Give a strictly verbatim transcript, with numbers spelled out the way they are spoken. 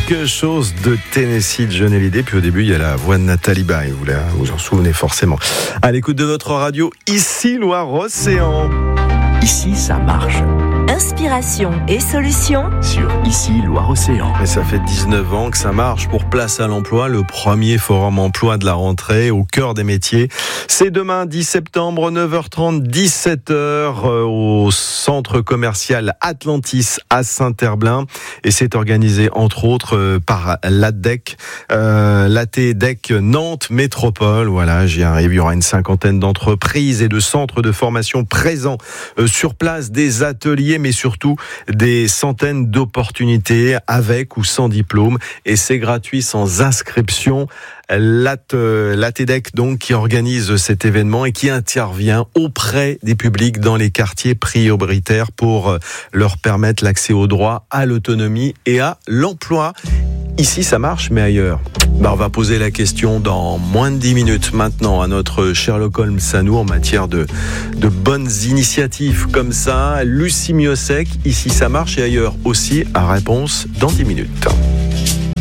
Quelque chose de Tennessee de Johnny Hallyday. Puis au début, il y a la voix de Nathalie Baye. Vous la- vous en souvenez forcément. À l'écoute de votre radio, ici Loire-Océan. Ici, ça marche. Inspiration et solutions Sur Ici, Loire-Océan. Et ça fait dix-neuf ans que ça marche pour Place à l'Emploi, le premier forum emploi de la rentrée au cœur des métiers. C'est demain, dix septembre, neuf heures trente, dix-sept heures, euh, au centre commercial Atlantis à Saint-Herblain. Et c'est organisé, entre autres, euh, par l'A T D E C, euh, l'A T D E C Nantes Métropole. Voilà, j'y arrive. Il y aura une cinquantaine d'entreprises et de centres de formation présents euh, sur place, des ateliers, mais surtout des centaines d'opportunités avec ou sans diplôme. Et c'est gratuit, sans inscription. L'A T D E C, donc, qui organise cet événement et qui intervient auprès des publics dans les quartiers prioritaires pour leur permettre l'accès au droit, à l'autonomie et à l'emploi. Ici, ça marche, mais ailleurs. Bah, on va poser la question dans moins de dix minutes maintenant à notre Sherlock Holmes à nous en matière de, de bonnes initiatives comme ça. Lucie Miosek, ici ça marche et ailleurs aussi, à réponse dans dix minutes.